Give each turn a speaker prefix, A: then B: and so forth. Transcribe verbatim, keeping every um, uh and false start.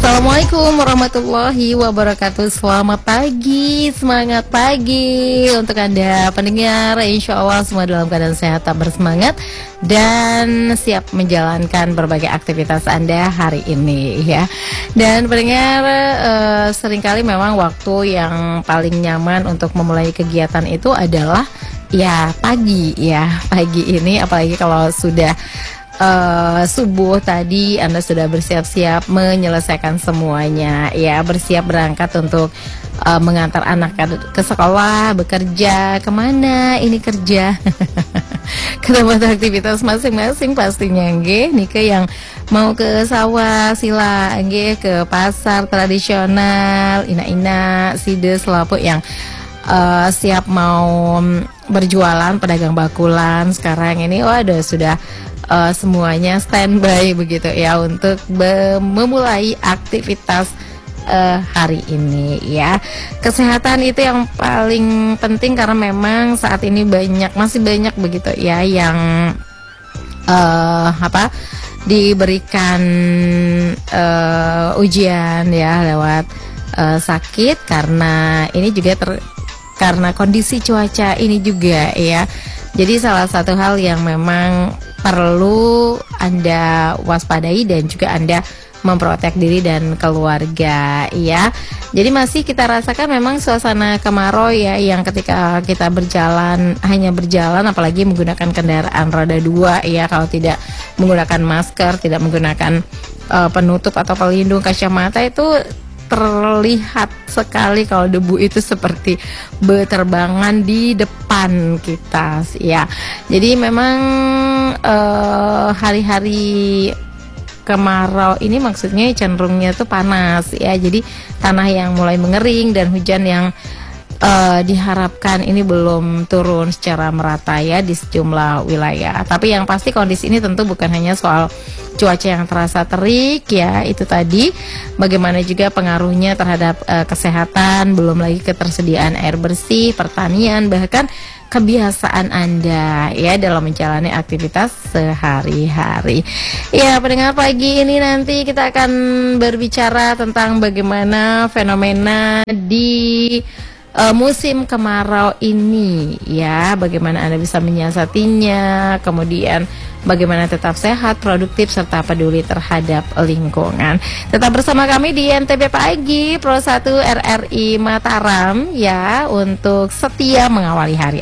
A: Assalamualaikum warahmatullahi wabarakatuh. Selamat pagi, semangat pagi untuk Anda pendengar. Insya Allah semua dalam keadaan sehat, tak bersemangat dan siap menjalankan berbagai aktivitas Anda hari ini ya. Dan pendengar, eh, seringkali memang waktu yang paling nyaman untuk memulai kegiatan itu adalah ya pagi ya. Pagi ini apalagi kalau sudah Uh, subuh tadi Anda sudah bersiap-siap menyelesaikan semuanya ya, bersiap berangkat untuk uh, mengantar anak ke sekolah, bekerja, kemana ini kerja ke tempat aktivitas masing-masing pastinya nggih. Nike yang mau ke sawah sila nggih, ke pasar tradisional ina-ina sides lapuk yang uh, siap mau berjualan, pedagang bakulan sekarang ini waduh sudah Uh, semuanya standby begitu ya untuk memulai aktivitas uh, hari ini ya. Kesehatan itu yang paling penting karena memang saat ini banyak masih banyak begitu ya yang uh, apa diberikan uh, ujian ya lewat uh, sakit karena ini juga ter, karena kondisi cuaca ini juga ya. Jadi salah satu hal yang memang perlu Anda waspadai dan juga Anda memprotek diri dan keluarga ya. Jadi masih kita rasakan memang suasana kemarau ya, yang ketika kita berjalan hanya berjalan apalagi menggunakan kendaraan roda dua ya, kalau tidak menggunakan masker, tidak menggunakan uh, penutup atau pelindung kacamata itu terlihat sekali kalau debu itu seperti berterbangan di depan kita ya. Jadi memang uh, hari-hari kemarau ini maksudnya cenderungnya tuh panas ya. Jadi tanah yang mulai mengering dan hujan yang uh, diharapkan ini belum turun secara merata ya di sejumlah wilayah. Tapi yang pasti kondisi ini tentu bukan hanya soal cuaca yang terasa terik ya, itu tadi bagaimana juga pengaruhnya terhadap uh, kesehatan, belum lagi ketersediaan air bersih, pertanian, bahkan kebiasaan Anda ya dalam menjalani aktivitas sehari-hari. Ya, pendengar pagi ini nanti kita akan berbicara tentang bagaimana fenomena di uh, musim kemarau ini ya, bagaimana Anda bisa menyiasatinya, kemudian bagaimana tetap sehat, produktif, serta peduli terhadap lingkungan. Tetap bersama kami di N T B Pagi Pro satu R R I Mataram ya, untuk setia mengawali hari